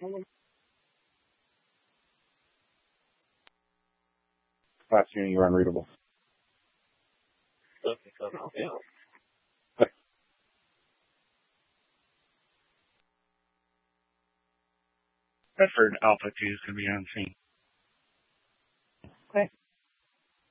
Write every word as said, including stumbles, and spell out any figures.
Last year you were unreadable. Bedford Alpha two is going to be on scene.